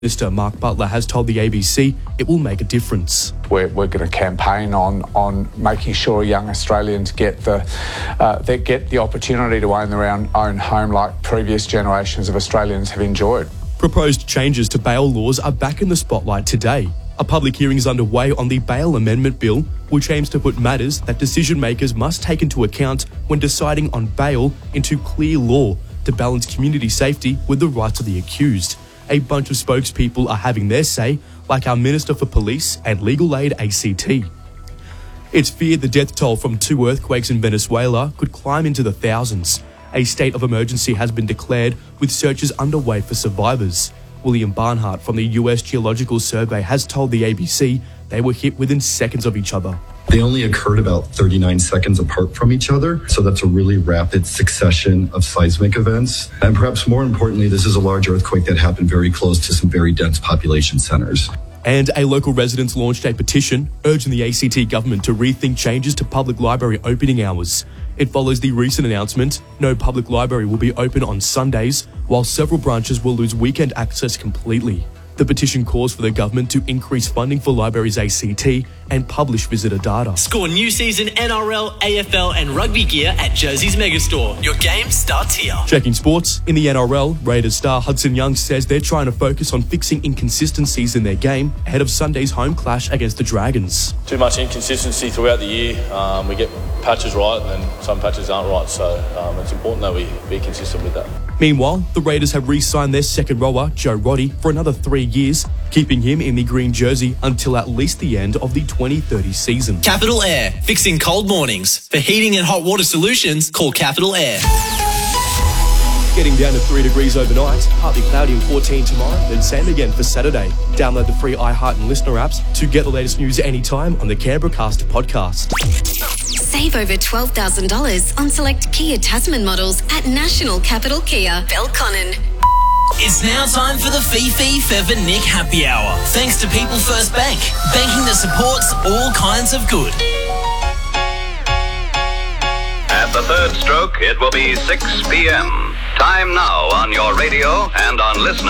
Minister Mark Butler has told the ABC it will make a difference. We're going to campaign on making sure young Australians get the opportunity to own their own home like previous generations of Australians have enjoyed. Proposed changes to bail laws are back in the spotlight today. A public hearing is underway on the Bail Amendment Bill, which aims to put matters that decision makers must take into account when deciding on bail into clear law to balance community safety with the rights of the accused. A bunch of spokespeople are having their say, like our Minister for Police and Legal Aid ACT. It's feared the death toll from 2 earthquakes in Venezuela could climb into the thousands. A state of emergency has been declared, with searches underway for survivors. William Barnhart from the US Geological Survey has told the ABC they were hit within seconds of each other. They only occurred about 39 seconds apart from each other, so that's a really rapid succession of seismic events. And perhaps more importantly, this is a large earthquake that happened very close to some very dense population centers. And a local resident launched a petition urging the ACT government to rethink changes to public library opening hours. It follows the recent announcement no public library will be open on Sundays, while several branches will lose weekend access completely. The petition calls for the government to increase funding for libraries ACT and publish visitor data. Score new season NRL, AFL and rugby gear at Jersey's Megastore. Your game starts here. Checking sports. In the NRL, Raiders star Hudson Young says they're trying to focus on fixing inconsistencies in their game ahead of Sunday's home clash against the Dragons. Too much inconsistency throughout the year. We get patches right and then some patches aren't right, so it's important that we be consistent with that. Meanwhile, the Raiders have re-signed their second rower, Joe Roddy, for another 3 years, keeping him in the green jersey until at least the end of the 2030 season. Capital Air, fixing cold mornings. For heating and hot water solutions, call Capital Air. Getting down to 3 degrees overnight, partly cloudy and 14 tomorrow, then same again for Saturday. Download the free iHeart and Listener apps to get the latest news anytime on the Canberracast podcast. Save over $12,000 on select Kia Tasman models at National Capital Kia, Belconnen. It's now time for the Fifi Feather Nick Happy Hour. Thanks to People First Bank, banking that supports all kinds of good. At the third stroke, it will be 6 p.m. Time now on your radio and on Listener.